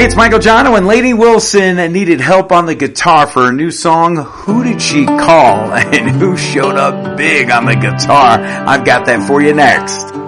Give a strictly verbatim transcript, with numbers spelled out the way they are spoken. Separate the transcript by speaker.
Speaker 1: Hey, it's Michael Jono, and Lady Wilson needed help on the guitar for her new song, Who Did She Call? And who showed up big on the guitar? I've got that for you next.